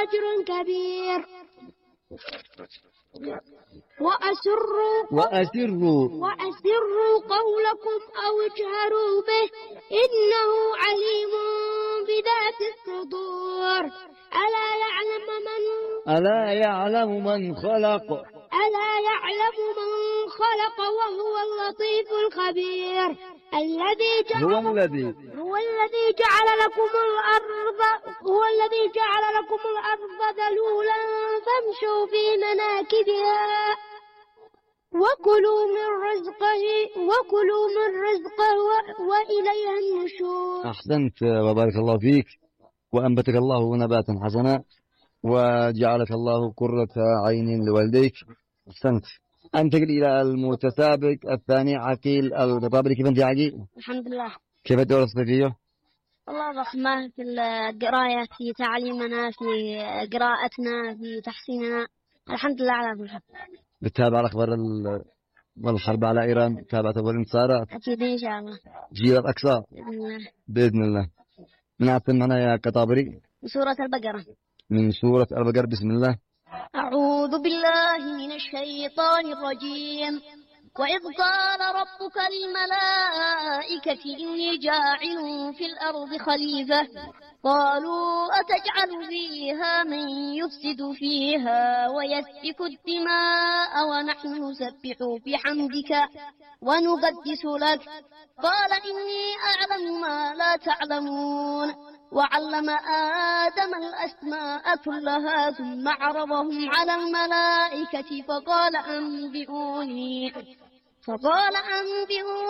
وأجر كبير. وأسروا قولكم أو اجهروا به إنه عليم بذات الصدور. ألا يعلم من خلق وهو اللطيف الخبير. هو الذي جعل لكم الأرض ذلولا فامشوا في مناكبها وكلوا من رزقه وإليه النشور. أحسنت وبارك الله فيك، وأنبتك الله نباتا حسنا، وجعلك الله قرة عين لوالديك. أحسنت. أنتقل إلى المتسابق الثاني عقيل الغطابري. كيف أنت يا عقيل؟ الحمد لله. كيف الدورة الصيفية؟ الله رحمه في القراية، في تعليمنا، في قراءتنا، في تحسيننا. الحمد لله على كل حال. بتتابع الأخبار والحرب على إيران؟ تابعت والانتصارات؟ أكيد إن شاء الله. جيلت أقصى؟ بإذن الله. من أعطينا معنا يا قطابري؟ من سورة البقرة. من سورة البقرة. بسم الله. أعوذ بالله من الشيطان الرجيم. وإذ قال ربك للملائكة إني جاعل في الأرض خليفة قالوا أتجعل فيها من يفسد فيها ويسفك الدماء ونحن نسبح بحمدك ونقدس لك قال إني أعلم ما لا تعلمون. وعلم آدم الأسماء كلها ثم عرضهم على الملائكة فقال أنبئوني